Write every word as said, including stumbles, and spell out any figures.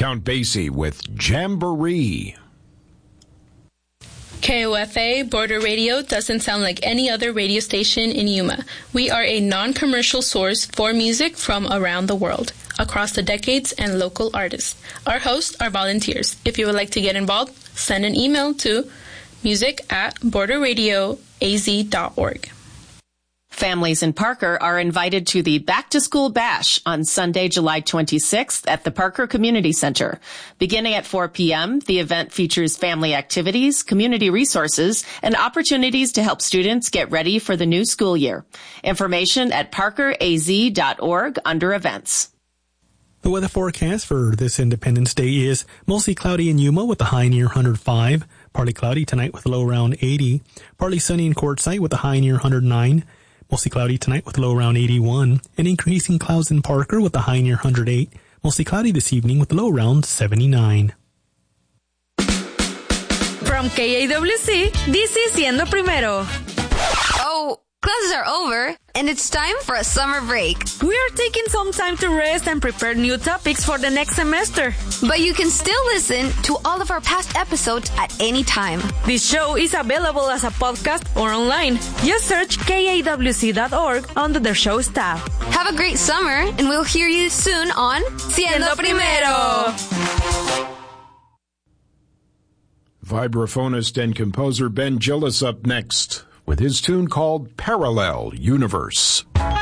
Count Basie with Jamboree. K O F A Border Radio doesn't sound like any other radio station in Yuma. We are a non-commercial source for music from around the world, across the decades and local artists. Our hosts are volunteers. If you would like to get involved, send an email to music at border radio a z dot org. Families in Parker are invited to the Back to School Bash on Sunday, July twenty-sixth at the Parker Community Center. Beginning at four p.m., the event features family activities, community resources, and opportunities to help students get ready for the new school year. Information at parker a z dot org under events. The weather forecast for this Independence Day is mostly cloudy in Yuma with a high near one hundred five, partly cloudy tonight with a low around eighty, partly sunny in Quartzsite with a high near one hundred nine, mostly cloudy tonight with a low around eighty-one, and increasing clouds in Parker with a high near one hundred eight, mostly cloudy this evening with a low around seventy-nine. From K A W C, this is Siendo Primero. Oh, classes are over, and it's time for a summer break. We are taking some time to rest and prepare new topics for the next semester. But you can still listen to all of our past episodes at any time. This show is available as a podcast or online. Just search K A W C dot org under the show's tab. Have a great summer, and we'll hear you soon on Siendo Primero. Vibraphonist and composer Ben Gillis up next with his tune called Parallel Universe.